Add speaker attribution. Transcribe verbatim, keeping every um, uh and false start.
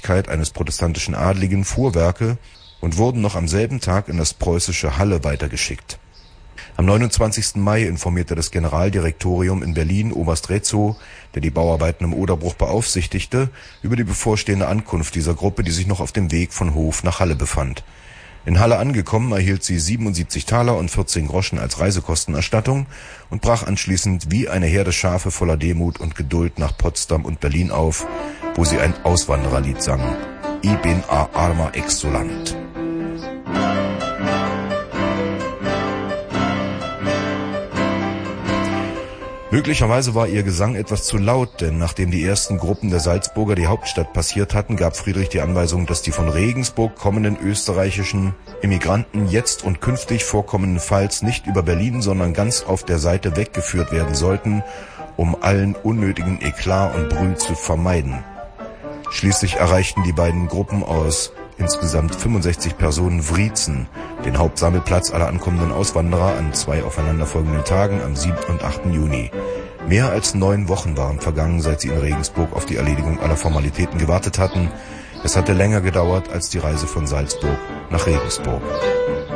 Speaker 1: Wenigkeit eines protestantischen Adligen Fuhrwerke und wurden noch am selben Tag in das preußische Halle weitergeschickt. Am neunundzwanzigsten Mai informierte das Generaldirektorium in Berlin Oberst Retzow, der die Bauarbeiten im Oderbruch beaufsichtigte, über die bevorstehende Ankunft dieser Gruppe, die sich noch auf dem Weg von Hof nach Halle befand. In Halle angekommen, erhielt sie siebenundsiebzig Taler und vierzehn Groschen als Reisekostenerstattung und brach anschließend wie eine Herde Schafe voller Demut und Geduld nach Potsdam und Berlin auf, wo sie ein Auswandererlied sang: I bin a armer Exulant. Möglicherweise war ihr Gesang etwas zu laut, denn nachdem die ersten Gruppen der Salzburger die Hauptstadt passiert hatten, gab Friedrich die Anweisung, dass die von Regensburg kommenden österreichischen Immigranten jetzt und künftig vorkommendenfalls nicht über Berlin, sondern ganz auf der Seite weggeführt werden sollten, um allen unnötigen Eklat und Brühl zu vermeiden. Schließlich erreichten die beiden Gruppen aus insgesamt fünfundsechzig Personen Wriezen, den Hauptsammelplatz aller ankommenden Auswanderer, an zwei aufeinanderfolgenden Tagen am siebten und achten Juni. Mehr als neun Wochen waren vergangen, seit sie in Regensburg auf die Erledigung aller Formalitäten gewartet hatten. Es hatte länger gedauert als die Reise von Salzburg nach Regensburg.